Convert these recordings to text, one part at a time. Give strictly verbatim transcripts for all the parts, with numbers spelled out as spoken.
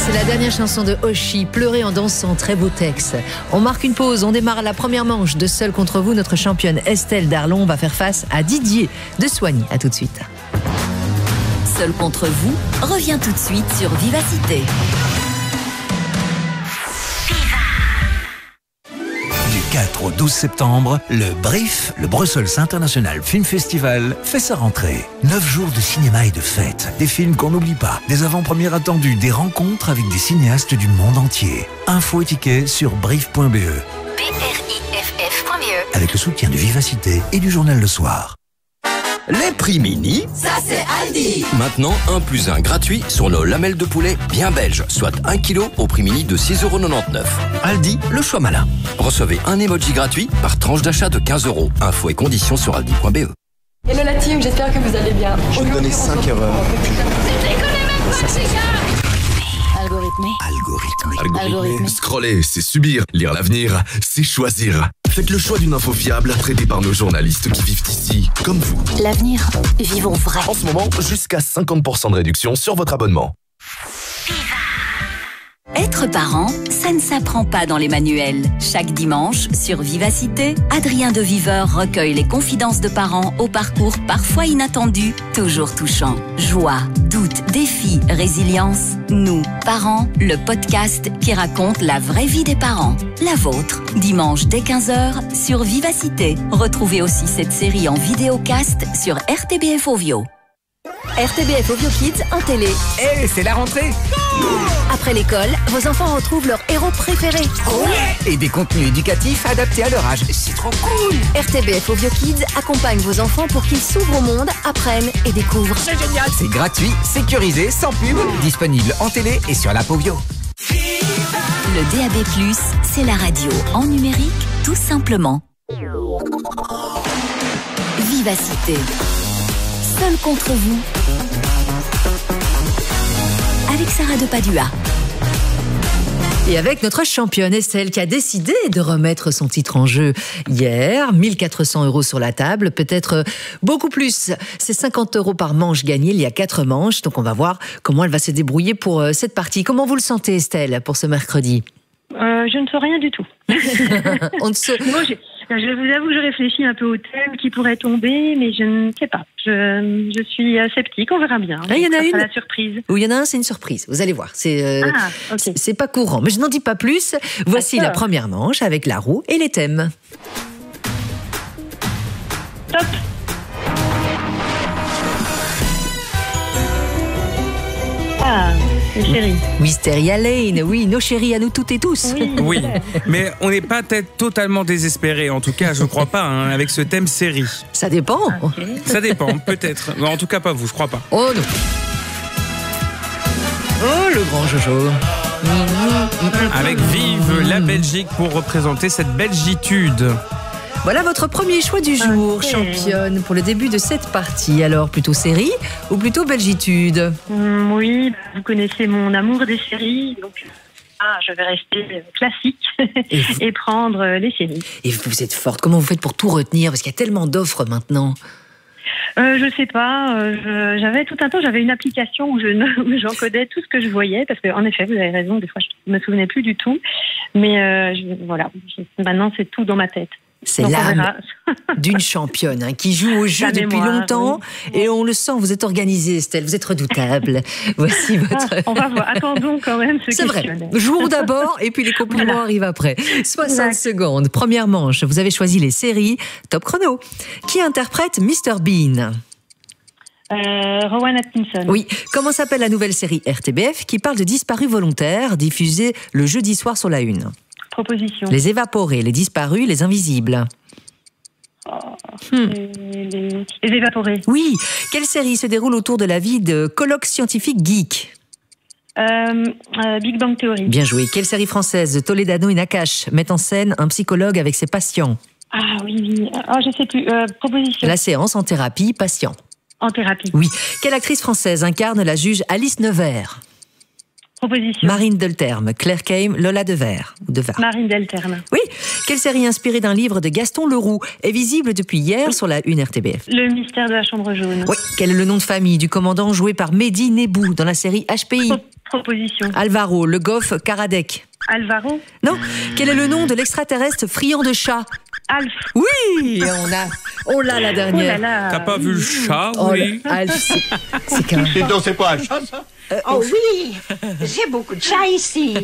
C'est la dernière chanson de Hoshi, Pleurer en dansant, très beau texte. On marque une pause, on démarre la première manche de Seul contre vous. Notre championne Estelle Darlon va faire face à Didier de Soigny. À tout de suite. Seul contre vous revient tout de suite sur Vivacité. Du quatre au douze septembre, le BRIF, le Brussels International Film Festival, fait sa rentrée. Neuf jours de cinéma et de fêtes, des films qu'on n'oublie pas, des avant-premières attendues, des rencontres avec des cinéastes du monde entier. Infos et tickets sur brif point be. B R I F F point B E. Avec le soutien de Vivacité et du journal Le Soir. Les prix mini, Ça c'est Aldi. maintenant un plus un gratuit sur nos lamelles de poulet bien belges, soit un kilo au prix mini de six euros quatre-vingt-dix-neuf. Aldi, le choix malin. Recevez un emoji gratuit par tranche d'achat de quinze euros. Infos et conditions sur aldi point be. Hello la team, j'espère que vous allez bien. Je vais te donner cinq erreurs. Algorithmé. Algorithme. Algorithmé. Scroller, c'est subir. Lire l'avenir, c'est choisir. Faites le choix d'une info fiable, traitée par nos journalistes qui vivent ici, comme vous. L'avenir, vivons vrai. En ce moment, jusqu'à cinquante pour cent de réduction sur votre abonnement. Être parent, ça ne s'apprend pas dans les manuels. Chaque dimanche, sur Vivacité, Adrien de Viveur recueille les confidences de parents au parcours parfois inattendu, toujours touchant. Joie, doute, défi, résilience. Nous, parents, le podcast qui raconte la vraie vie des parents. La vôtre, dimanche dès quinze heures sur Vivacité. Retrouvez aussi cette série en vidéocast sur R T B F Ovio. R T B F Ovio Kids en télé. Eh, hey, c'est la rentrée! Après l'école, vos enfants retrouvent leur héros préféré. Et des contenus éducatifs adaptés à leur âge. C'est trop cool! R T B F Ovio Kids accompagne vos enfants pour qu'ils s'ouvrent au monde, apprennent et découvrent. C'est génial! C'est gratuit, sécurisé, sans pub, disponible en télé et sur l'app Ovio. Le D A B plus, c'est la radio en numérique, tout simplement. Vivacité. Seul contre vous. Avec Sarah de Padua. Et avec notre championne Estelle qui a décidé de remettre son titre en jeu hier. mille quatre cents euros sur la table, peut-être beaucoup plus. C'est cinquante euros par manche gagnée, il y a quatre manches. Donc on va voir comment elle va se débrouiller pour cette partie. Comment vous le sentez Estelle pour ce mercredi ? Euh, je ne sais rien du tout. On ne se... Moi, je, je vous avoue que je réfléchis un peu au thème qui pourrait tomber, mais je ne sais pas. Je, je suis sceptique, on verra bien. Ah, il y en a ça une. sera la surprise. Oui, il y en a un, c'est une surprise. Vous allez voir. C'est, euh, ah, okay. c'est, c'est pas courant. Mais je n'en dis pas plus. Voici D'accord. la première manche avec la roue et les thèmes. Top. Ah. Les chéris. Wisteria Lane, oui, nos chéris à nous toutes et tous. Oui, oui. Mais on n'est pas peut-être totalement désespérés, en tout cas, je crois pas, hein, avec ce thème série. Ça dépend. Okay. Ça dépend, peut-être. En tout cas, pas vous, je crois pas. Oh non. Oh, le grand Jojo. Avec Vive la Belgique pour représenter cette belgitude. Voilà votre premier choix du jour, okay. championne, pour le début de cette partie. Alors, plutôt série ou plutôt belgitude ? mmh, Oui, vous connaissez mon amour des séries, donc ah, je vais rester classique et, et prendre les séries. Et vous êtes forte, comment vous faites pour tout retenir ? Parce qu'il y a tellement d'offres maintenant. Euh, je sais pas. Euh, je, j'avais tout un temps, j'avais une application où, je, où j'encodais tout ce que je voyais, parce que en effet, vous avez raison, des fois je me souvenais plus du tout. Mais euh, je, voilà, je, maintenant c'est tout dans ma tête. C'est Donc l'âme d'une championne hein, qui joue au jeu la depuis mémoire, longtemps oui. Et on le sent, vous êtes organisée Estelle, vous êtes redoutable. Voici votre... Ah, on va voir, attendons quand même ce C'est vrai, jouons d'abord et puis les compliments voilà. arrivent après. soixante exact. Secondes, première manche, vous avez choisi les séries, top chrono. Qui interprète mister Bean ? Euh, Rowan Atkinson. Oui. Comment s'appelle la nouvelle série R T B F qui parle de disparus volontaires diffusée le jeudi soir sur la une ? Proposition. Les évaporés, les disparus, les invisibles. Oh, hmm. les, les, les évaporés. Oui. Quelle série se déroule autour de la vie de colloque scientifique geek ? euh, euh, Big Bang Theory. Bien joué. Quelle série française de Toledano et Nakache met en scène un psychologue avec ses patients ? Ah oui, oui. Oh, je sais plus. Euh, proposition. La séance en thérapie, patient. En thérapie. Oui. Quelle actrice française incarne la juge Alice Nevers ? Proposition. Marine Delterme, Claire Kame, Lola Devers. ou Devers. Marine Delterme. Oui. Quelle série inspirée d'un livre de Gaston Leroux est visible depuis hier sur la une R T B F? Le mystère de la chambre jaune. Oui. Quel est le nom de famille du commandant joué par Mehdi Nebou dans la série H P I? Pro- Proposition. Alvaro, Le Goff, Karadec. Alvaro. Non. Quel est le nom de l'extraterrestre friand de chat? Alf. Oui, on a, on l'a la dernière. Oh là là. T'as pas vu le chat, Oh, oui? le- Alf, c'est, c'est quand même. Et donc, c'est pas un chat, ça? Euh, Oh oui, j'ai beaucoup de chats ici.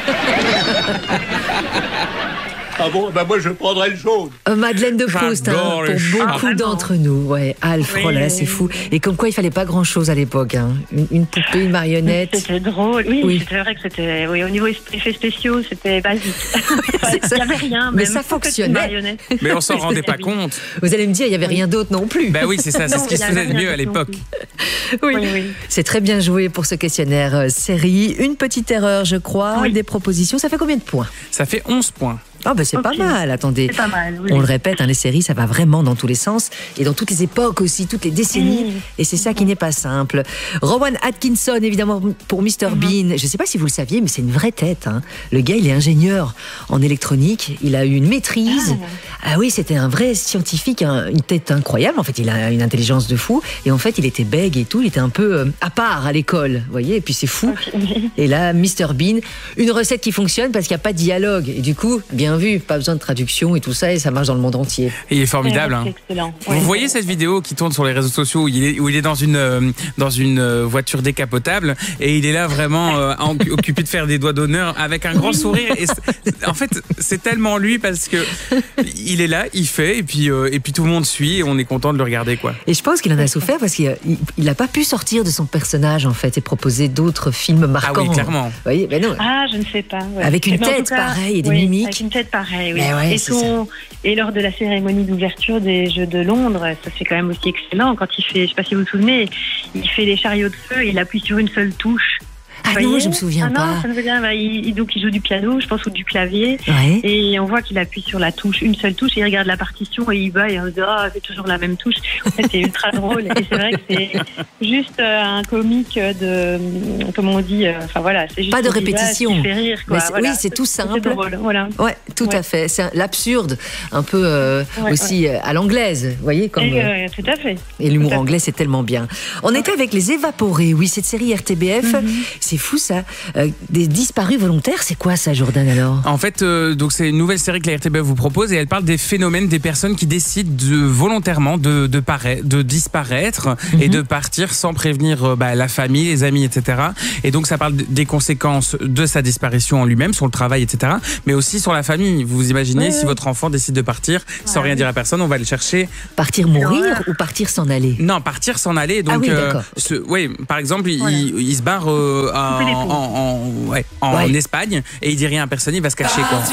Ah bon, ben moi, je prendrais le jaune. Euh, Madeleine de Proust, hein, J'adore pour les chats. beaucoup Ah, d'entre nous. Ouais, Alf, Oui, oh là là, oui, c'est oui. fou. Et comme quoi, il fallait pas grand-chose à l'époque. Hein. Une, une poupée, une marionnette. C'était drôle. Oui, Oui. c'était vrai que c'était. Oui, au niveau effets spéciaux, c'était basique. C'est ça. Il n'y avait rien. Mais même ça pas que fonctionnait. une marionnette. Mais on s'en rendait pas Oui. compte. Vous allez me dire, il y avait rien d'autre non plus. Ben oui, c'est ça, c'est Non, ce qui il se y faisait avait de rien mieux à d'autre non l'époque. plus. Oui. Oui, oui. C'est très bien joué pour ce questionnaire euh, série. Une petite erreur, je crois. Oui. Des propositions. Ça fait combien de points? Ça fait onze points. Ah ben c'est Ok. pas mal, attendez. C'est pas mal, oui. On le répète, hein, les séries, ça va vraiment dans tous les sens et dans toutes les époques aussi, toutes les décennies. Oui. Et c'est ça qui n'est pas simple. Rowan Atkinson, évidemment, pour mister Bean. Je ne sais pas si vous le saviez, mais c'est une vraie tête. Hein. Le gars, il est ingénieur en électronique. Il a eu une maîtrise. Ah, oui, c'était un vrai scientifique, un- une tête incroyable. En fait, il a une intelligence de fou. Et en fait, il était bègue et tout. Il était un peu euh, à part à l'école, vous voyez. Et puis c'est fou. Et là, mister Bean, une recette qui fonctionne parce qu'il n'y a pas de dialogue. Et du coup, bien vu, pas besoin de traduction et tout ça. Et ça marche dans le monde entier. Et il est formidable. C'est Hein. excellent. Vous Ouais. voyez cette vidéo qui tourne sur les réseaux sociaux où il est, où il est dans une, euh, dans une euh, voiture décapotable et il est là vraiment euh, en- occupé de faire des doigts d'honneur avec un grand sourire. Et c'est- en fait, c'est tellement lui parce que il est là, il fait et puis, euh, et puis tout le monde suit et on est content de le regarder, quoi. Et je pense qu'il en a souffert parce qu'il n'a pas pu sortir de son personnage en fait et proposer d'autres films marquants. Ah oui, clairement. Vous voyez, ben non. Ah, je ne sais pas. ouais. Avec une Mais en tête tout cas, pareille et des oui, mimiques. Avec une tête pareille, oui. Mais ouais, et, c'est son- et lors de la cérémonie d'ouverture des Jeux de Londres, ça c'est quand même aussi excellent. Quand il fait, je ne sais pas si vous vous souvenez, il fait les chariots de feu et il appuie sur une seule touche. Ah Vous non, voyez je me souviens ah pas. Non, ça me vient. Bah, il, il- donc il joue du piano, je pense, ou du clavier. Ouais. Et on voit qu'il appuie sur la touche, une seule touche, et il regarde la partition et il va et on se dit ah c'est toujours la même touche. En fait, c'est ultra drôle et c'est vrai que c'est juste euh, un comique de, comment on dit, euh, enfin voilà, c'est juste Pas de son visage répétition. qui fait rire, quoi. Mais c'est- Voilà. oui, c'est tout C'est simple. drôle, voilà. Ouais, tout Ouais. à fait. C'est un- l'absurde, un peu euh, Ouais, aussi euh, à l'anglaise, vous voyez, comme. Et, euh, euh, tout à fait. Et l'humour Tout à fait. anglais, c'est tellement bien. On était avec Les Évaporés, oui, cette série R T B F. Mhm. C'est fou ça. Euh, des disparus volontaires, c'est quoi ça, Jordan, alors? En fait, euh, donc c'est une nouvelle série que la R T B F vous propose et elle parle des phénomènes des personnes qui décident de, volontairement de, de, paraître, de disparaître et de partir sans prévenir euh, bah, la famille, les amis, et cetera. Et donc ça parle d- des conséquences de sa disparition en lui-même, sur le travail, et cetera. Mais aussi sur la famille. Vous vous imaginez Ouais, si ouais. votre enfant décide de partir sans rien dire à personne, on va le chercher. Partir mourir ou partir s'en aller? Non, partir, s'en aller. Donc, Ah oui, euh, d'accord. ce- ouais, par exemple, il, Voilà. il, il se barre euh, en, Couper les ponts. en, en- ouais, en Ouais. Espagne et il dit rien à personne, il va se cacher. Quoi.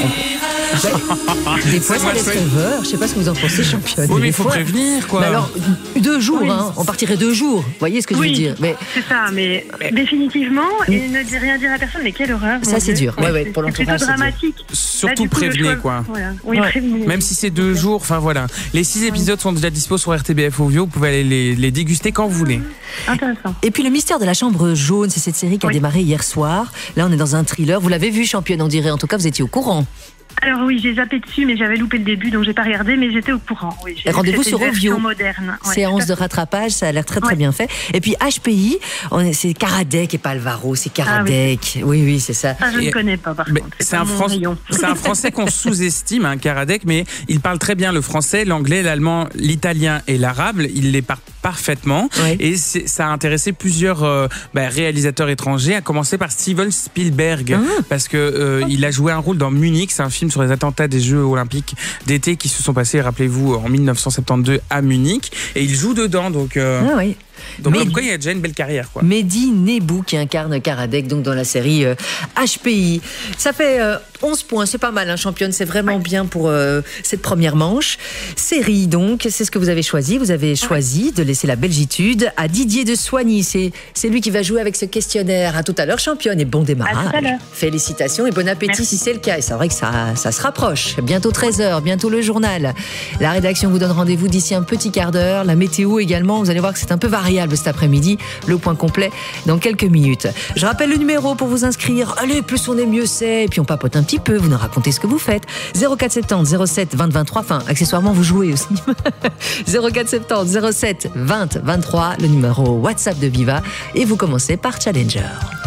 Des fois, C'est ça moi, laisse je fais- rêveur. Je sais pas ce que vous en pensez, championne. Oui, mais Des il faut fois- prévenir, quoi. Mais alors, deux jours, Oui. hein. On partirait deux jours. Vous voyez ce que je veux Oui, dire? Mais c'est ça, mais définitivement, et ne dit rien dire à personne, mais quelle horreur. Ça, mon c'est Dieu. dur. Ouais, ouais, C'est- pour c'est plutôt l'entourage, c'est dur. dramatique. Surtout Là, du coup, le prévenez, choix- quoi. Voilà. Oui, Ouais. prévenez. Même si c'est deux jours, enfin voilà. Les six épisodes sont déjà dispo sur R T B F Audio, vous pouvez aller les, les déguster quand vous voulez. Intéressant. Et puis le mystère de la chambre jaune, c'est cette série qui a Oui. démarré hier soir. Là, on est dans un thriller. Vous l'avez vu, championne, on dirait. En tout cas, vous étiez au courant. Alors oui, j'ai zappé dessus, mais j'avais loupé le début, donc j'ai pas regardé, mais j'étais au courant. Oui, j'ai vu que Rendez-vous c'était sur une version Ovio. moderne. Ouais, Séance tout de à fait. rattrapage, ça a l'air très très Ouais. bien fait. Et puis H P I, on est- c'est Karadec et pas Alvaro, c'est Karadec. oui. oui, c'est ça. Ah, je Et- ne connais pas, par Mais contre. c'est pas un, mon Fran- rayon. c'est un français qu'on sous-estime, hein, Karadec, mais il parle très bien le français, l'anglais, l'allemand, l'italien et l'arabe. Il les parle parfaitement. Ouais. Et c'est- ça a intéressé plusieurs euh, bah, réalisateurs étrangers, à commencer par Steven Spielberg, Ah. parce que euh, il a joué un rôle dans Munich. C'est un film sur les attentats des Jeux Olympiques d'été qui se sont passés, rappelez-vous, en mille neuf cent soixante-douze à Munich. Et il joue dedans, donc, euh, Ah oui. donc Mais- comme quoi il a déjà une belle carrière, quoi. Mehdi Nebou qui incarne Karadec donc dans la série euh, H P I. Ça fait euh, onze points, c'est pas mal, hein, championne, c'est vraiment bien pour euh, cette première manche. Série donc, c'est ce que vous avez choisi. Vous avez choisi de laisser la belgitude à Didier de Soigny. C'est, c'est lui qui va jouer avec ce questionnaire. À tout à l'heure, championne, et bon démarrage. À tout à l'heure. Félicitations et bon appétit Merci. si c'est le cas. Et c'est vrai que ça, ça se rapproche. Bientôt treize heures, bientôt le journal. La rédaction vous donne rendez-vous d'ici un petit quart d'heure. La météo également, vous allez voir que c'est un peu varié. variable cet après-midi. Le point complet dans quelques minutes. Je rappelle le numéro pour vous inscrire. Allez, plus on est, mieux c'est. Et puis on papote un petit peu, vous nous racontez ce que vous faites. zéro quatre soixante-dix zéro sept vingt vingt-trois, enfin, accessoirement, vous jouez aussi. zéro quatre soixante-dix zéro sept vingt vingt-trois, le numéro WhatsApp de Viva. Et vous commencez par Challenger.